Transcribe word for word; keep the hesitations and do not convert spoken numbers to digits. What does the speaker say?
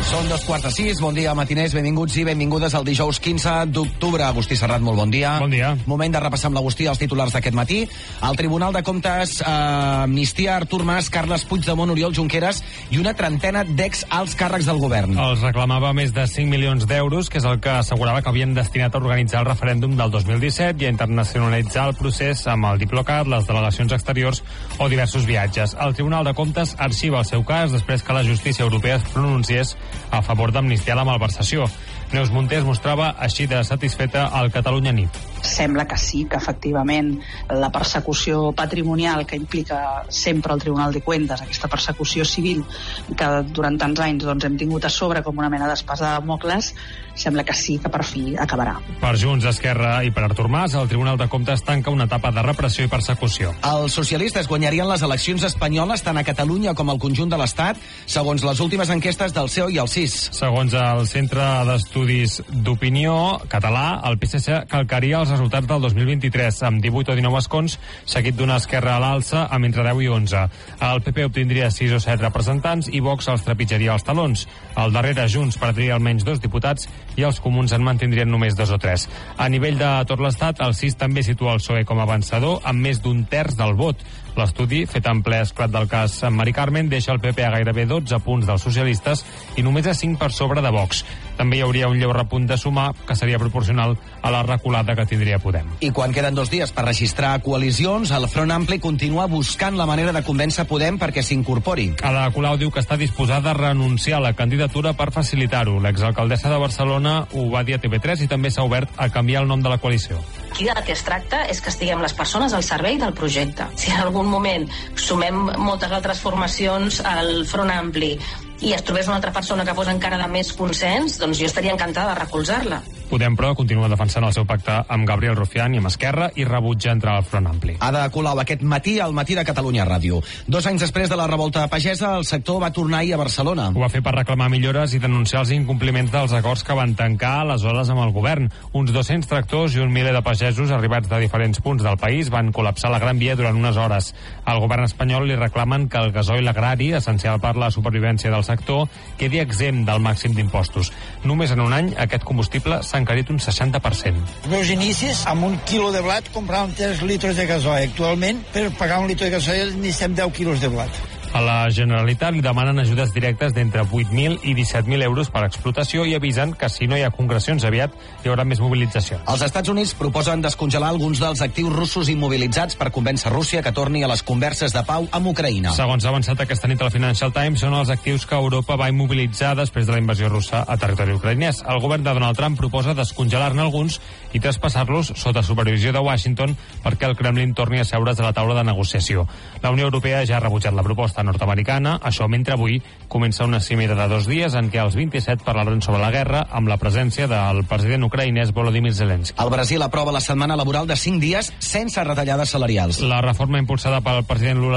Són dos quarts de sis, bon dia matiners, benvinguts i benvingudes al dijous quinze d'octubre. Agustí Serrat, molt bon dia. Bon dia. Moment de repassar amb l'Agustí els titulars d'aquest matí. El Tribunal de Comptes eh, amnistia Artur Mas, Carles Puigdemont, Oriol Junqueras i una trentena d'ex alts càrrecs del govern. Els reclamava més de cinc milions d'euros, que és el que assegurava que havien destinat a organitzar el referèndum del dos mil disset i a internacionalitzar el procés amb el Diplocat, les delegacions exteriors o diversos viatges. El Tribunal de Comptes arxiva el seu cas després que la justícia europea es pronunciés a favor d'amnistiar la malversació. Neus Munté es mostrava així de satisfeta al Catalunya Nit. Sembla que sí, que efectivament la persecució patrimonial que implica sempre el Tribunal de Cuentas, aquesta persecució civil que durant tants anys doncs, hem tingut a sobre com una mena d'espasa de Damocles, sembla que sí, que per fi acabarà. Per Junts, Esquerra i per Artur Mas, el Tribunal de Comptes tanca una etapa de repressió i persecució. Els socialistes guanyarien les eleccions espanyoles tant a Catalunya com al conjunt de l'Estat, segons les últimes enquestes del C E O i el C I S. Segons el Centre d'Estudis d'Opinió català, el P S C calcaria els resultats del dos mil vint-i-tres, amb divuit o dinou escons, seguit d'una Esquerra a l'alça amb entre deu i onze. El P P obtindria sis o set representants i Vox els trepitjaria els talons. Al darrere, Junts perdria almenys dos diputats i els comuns en mantindrien només dos o tres. A nivell de tot l'Estat, el C I S també situa el P S O E com a vencedor amb més d'un terç del vot. L'estudi, fet en ple esclat del cas Mari Carmen, deixa el P P a gairebé dotze punts dels socialistes i només a cinc per sobre de Vox. També hi hauria un lleu repunt de Sumar, que seria proporcional a la reculada que tindria Podem. I quan queden dos dies per registrar coalicions, el Front Ampli continua buscant la manera de convèncer Podem perquè s'incorpori. Ada Colau diu que està disposada a renunciar a la candidatura per facilitar-ho. L'exalcaldessa de Barcelona ho va dir a T V tres i també s'ha obert a canviar el nom de la coalició. Aquí del que es tracta és que estiguem les persones al servei del projecte. Si en algun moment sumem moltes altres formacions al Front Ampli i es trobés una altra persona que fos encara de més consens, doncs jo estaria encantada de recolzar-la. Podem, però, continua defensant el seu pacte amb Gabriel Rufián i amb Esquerra i rebutja entrar al Front Ampli. Ada Colau aquest matí al Matí de Catalunya Ràdio. Dos anys després de la revolta pagesa, el sector va tornar ahir a Barcelona. Ho va fer per reclamar millores i denunciar els incompliments dels acords que van tancar aleshores amb el govern. Uns dos-cents tractors i un miler de pagesos arribats de diferents punts del país van col·lapsar la Gran Via durant unes hores. Al govern espanyol li reclamen que el gasoil agrari, essencial per la supervivència del sector, quedi exempt del màxim d'impostos. Només en un any aquest combustible s'ha encarit un seixanta per cent. Els meus inicis, amb un quilo de blat compràvem tres litres de gasoil. Actualment, per pagar un litre de gasoil necessitem deu quilos de blat. A la Generalitat li demanen ajudes directes d'entre vuit mil i disset mil euros per explotació i avisen que si no hi ha congressions aviat hi haurà més mobilització. Els Estats Units proposen descongelar alguns dels actius russos immobilitzats per convèncer Rússia que torni a les converses de pau amb Ucraïna. Segons ha avançat aquesta nit al Financial Times, són els actius que Europa va immobilitzar després de la invasió russa a territori ucraïnès. El govern de Donald Trump proposa descongelar-ne alguns i traspassar-los sota supervisió de Washington perquè el Kremlin torni a seure's a la taula de negociació. La Unió Europea ja ha rebutjat la proposta nord-americana, això mentre avui comença una cimera de dos dies en què els vint-i-set parlaran sobre la guerra amb la presència del president ucraïnès Volodymyr Zelensky. El Brasil aprova la setmana laboral de cinc dies sense retallades salarials. La reforma impulsada pel president Lula